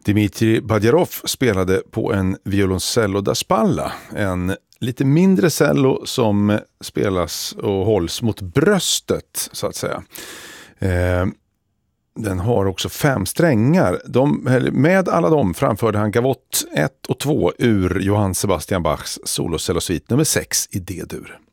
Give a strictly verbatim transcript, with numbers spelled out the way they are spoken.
Dmitrij Badjarov spelade på en violoncello da spalla, en lite mindre cello som spelas och hålls mot bröstet så att säga. Eh, den har också fem strängar. De, med alla dem framförde han Gavotte ett och två ur Johann Sebastian Bachs solocellosvit nummer sex i D-dur.